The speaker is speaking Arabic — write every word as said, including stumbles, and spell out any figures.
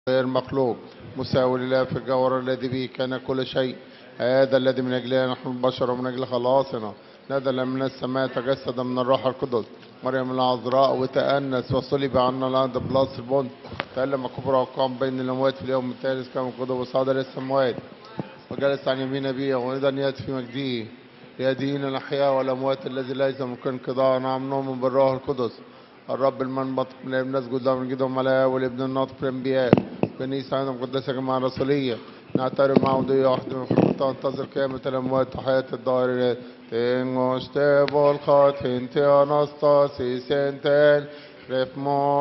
غير مخلوق مساوي لله في الجوهر الذي به كان كل شيء. هذا الذي من أجلنا نحن البشر ومن أجل خلاصنا نزل من السماء تجسد من الروح القدس مريم العذراء وتأنس وصلب عنا الأرض بلاس البن تألم كبرى وقام بين الأموات في اليوم الثالث كما قدر وصعد للسماوات وجلس عن يمين أبيه وأيضا يأتي في مجده ليدين الأحياء والأموات الذي ليس ممكن انقضاء. نعم نؤمن بالروح القدس الرب المنبط من الابن نسجد له من جدهم ملاء والابن الناطق الانبياء كنيسة عندهم مقدسة جماعة رسولية نعترف مع وضيء واحد تنتظر قيامة الأموات وحياة الدار. Tengo este volcán, gente anastasisen, refmo.